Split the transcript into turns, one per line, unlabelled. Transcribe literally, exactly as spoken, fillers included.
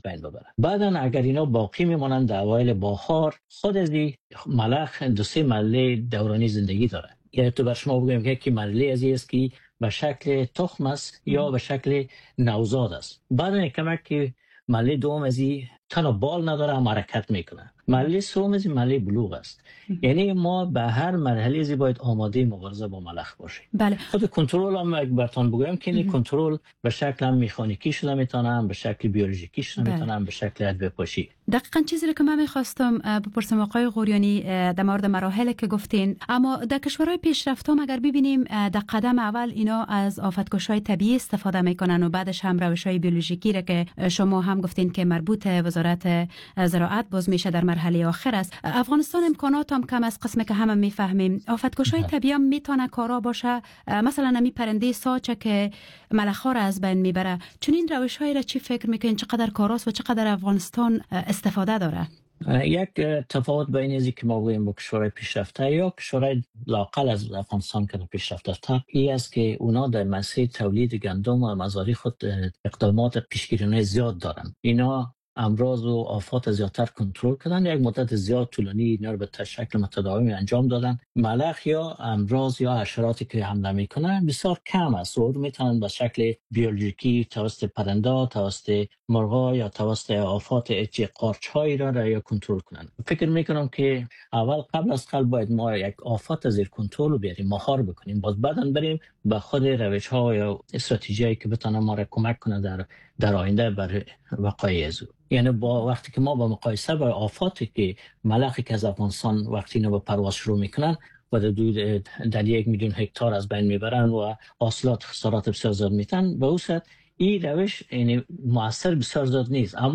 بین ببره. بعدا اگر اینا باقی میمونن در اوایل بهار، خود از این ملخ دو سه مرحله دورانی زندگی داره. یعنی تو بر شما بگویم که کی مرحله از است که به شکل تخم است یا به شکل نوزاد است. بعد کمک که مرحله دوم از این تنها بال نداره هم حرکت میکنه. مرحله سوم از این مرحله بلوغ است. یعنی ما به هر مرحله از باید آماده مبارزه با ملخ باشیم.
بله.
خود کنترل هم اگه براتون بگویم که این کنترل به شکل هم مکانیکی شده میتونه، به شکل بیولوژیکی شده میتونه، به شکل ادویه پاشی.
دقیقاً چیزی که من میخواستم بپرسم آقای غوریانی در مورد مراحلی که گفتین، اما در کشورهای پیشرفته اگر ببینیم در قدم اول اینا از آفتکش‌های طبیعی استفاده میکنن و بعدش هم روش‌های بیولوژیکی را که شما هم گفتین که مربوط وزارت زراعت باز میشه در مرحله آخر است. افغانستان امکانات هم کم از قسمی که همه میفهمیم. آفتکش‌های طبیعی هم میتونه کارا باشه، مثلا نمی پرنده ساچه که ملخ‌ها را از بین میبره. چنین روش‌هایی را چی فکر میکنین چقدر کاراست و چقدر افغانستان استفاده داره؟
یک تفاوت بین ازی که ما گوییم با کشورهای پیشرفته یا کشورهای لاقل از افغانستان که پیشرفته تر این است که اونا در مسیر تولید گندم و مزاری خود اقدامات پیشگیرانه زیاد دارن. اینا امراض و آفات زیادتر کنترل کردن، یک مدت زیاد طولانی اینا رو به شکل متداوم انجام دادن. ملخ یا امراض یا حشراتی که حمله میکنن بسیار کم است و میتونن به شکل بیولوژیکی توسط پرنده، توسط مرغا یا توسط آفات اچ قارچ هایی را یا کنترل کنن. فکر میکنم که اول قبل از قبل باید ما یک آفات زیر کنترل رو بیاریم، مهار بکنیم، باز بعداً بریم به خود روش ها یا استراتژی که بتونه ما را کمک کنه در در آینده بر وقایع از. یعنی با وقتی که ما با مقایسه با آفاتی که ملخی که از افغانستان وقتی اینو به پرواز شروع میکنن و در, در یک میلیون هکتار از بین میبرن و حاصلات خسارات بسیار زیاد میتن، به اون صورت این روش یعنی مؤثر بسیار زیاد نیست. اما